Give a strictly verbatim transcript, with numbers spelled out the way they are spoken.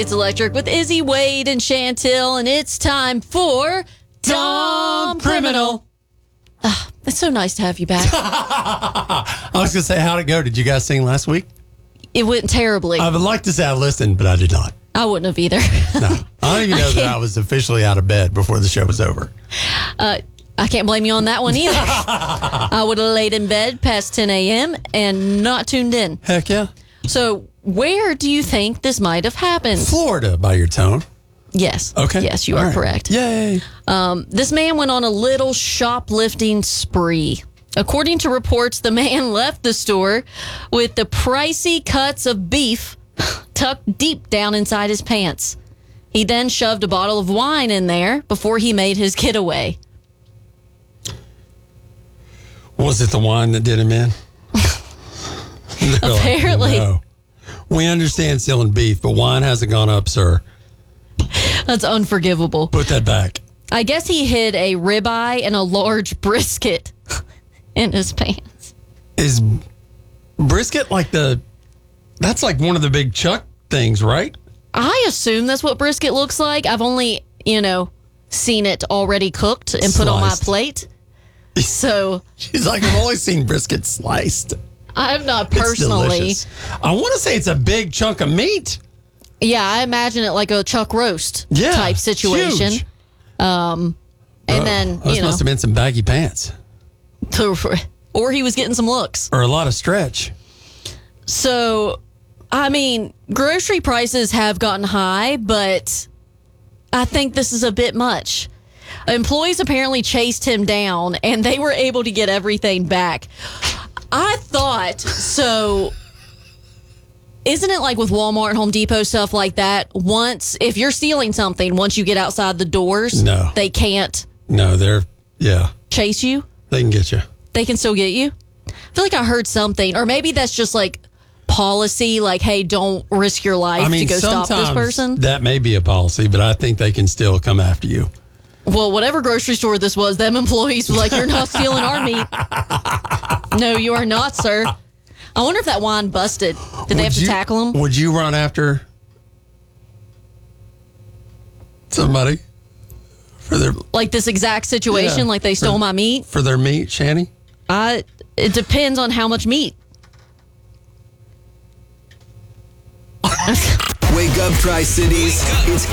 It's Electric with Izzy, Wade, and Chantil, and it's time for Dumb Criminal. Ah, it's so nice to have you back. I was going to say, how'd it go? Did you guys sing last week? It went terribly. I would like to say I listened, but I did not. I wouldn't have either. No. I don't even know that I was officially out of bed before the show was over. Uh, I can't blame you on that one either. I would have laid in bed past ten a.m. and not tuned in. Heck yeah. So where do you think this might have happened? Florida, by your tone. Yes. Okay. Yes, you All are right. correct. Yay. Um, this man went on a little shoplifting spree. According to reports, the man left the store with the pricey cuts of beef tucked deep down inside his pants. He then shoved a bottle of wine in there before he made his getaway. Was it the wine that did him in? Apparently. No. We understand stealing beef, but wine hasn't gone up, sir. That's unforgivable. Put that back. I guess he hid a ribeye and a large brisket in his pants. Is brisket like the... That's like one of the big chuck things, right? I assume that's what brisket looks like. I've only, you know, seen it already cooked and put on my Sliced. plate. So She's like, I've only seen brisket sliced. I have not It's personally. delicious. I want to say it's a big chunk of meat. Yeah, I imagine it like a chuck roast Yeah, type situation. huge. Um, and Oh, then, those you know, must have been some baggy pants or he was getting some looks. or a lot of stretch. So, I mean, grocery prices have gotten high, but I think this is a bit much. Employees apparently chased him down and they were able to get everything back. I thought, so isn't it like with Walmart and Home Depot, stuff like that? Once, if you're stealing something, once you get outside the doors, No. they can't No, they're, yeah, chase you. they can get you. They can still get you. I feel like I heard something, or maybe that's just like policy, like, hey, don't risk your life I mean, to go stop this sometimes person. that may be a policy, but I think they can still come after you. Well, whatever grocery store this was, them employees were like, you're not stealing our meat. No, you are not, sir. I wonder if that wine busted. Did they have to you, tackle him? Would you run after somebody for their Like this exact situation, Yeah. like they stole For- my meat? for their meat, Shanny? I. It depends on how much meat. Wake up, Tri-Cities. It's